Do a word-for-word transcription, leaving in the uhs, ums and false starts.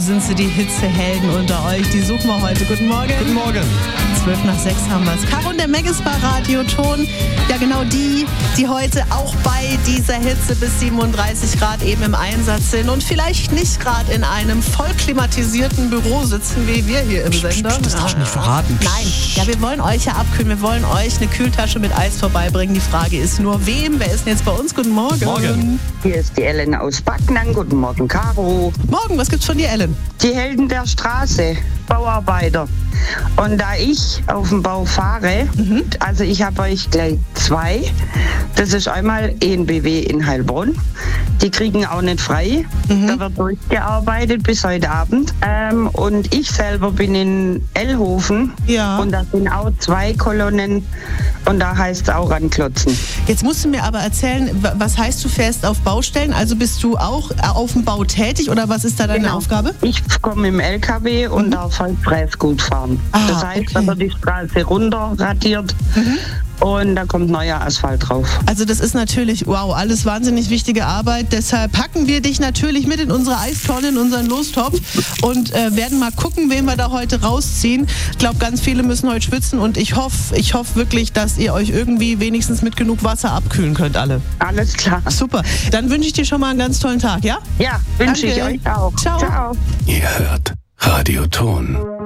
Sind sie die Hitzehelden unter euch? Die suchen wir heute. Guten Morgen. Guten Morgen. Zwölf nach sechs haben wir es. Caro und der Megastar Radioton. Ja, genau die, die heute auch bei dieser Hitze bis siebenunddreißig Grad eben im Einsatz sind und vielleicht nicht gerade in einem voll klimatisierten Büro sitzen, wie wir hier im Sender. Psst, das darfst du nicht verraten. Nein, ja, wir wollen euch ja abkühlen. Wir wollen euch eine Kühltasche mit Eis vorbeibringen. Die Frage ist nur, wem? Wer ist denn jetzt bei uns? Guten Morgen. Morgen. Hier ist die Ellen aus Backnang. Guten Morgen, Caro. Morgen, was gibt's von dir, Ellen? Die Helden der Straße, Bauarbeiter. Und da ich auf dem Bau fahre, mhm. also ich habe euch gleich zwei. Das ist einmal E N B W in Heilbronn. Die kriegen auch nicht frei. Mhm. Da wird durchgearbeitet bis heute Abend. Ähm, und ich selber bin in Ellhofen. Ja. Und da sind auch zwei Kolonnen. Und da heißt es auch ranklotzen. Jetzt musst du mir aber erzählen, was heißt, du fährst auf Baustellen? Also bist du auch auf dem Bau tätig oder was ist da deine Genau. Aufgabe? Ich komme im L K W und Mhm. darf halt Fräsgut fahren. Ah, das heißt, okay. da wird die Straße runter radiert Mhm. und da kommt neuer Asphalt drauf. Also das ist natürlich, wow, alles wahnsinnig wichtige Arbeit. Deshalb packen wir dich natürlich mit in unsere Eistonne, in unseren Lostopf und äh, werden mal gucken, wen wir da heute rausziehen. Ich glaube, ganz viele müssen heute schwitzen und ich hoffe, ich hoffe wirklich, dass ihr euch irgendwie wenigstens mit genug Wasser abkühlen könnt alle. Alles klar. Super. Dann wünsche ich dir schon mal einen ganz tollen Tag, ja? Ja, wünsche ich Danke. euch auch. Ciao. Ciao. Ihr hört Radioton.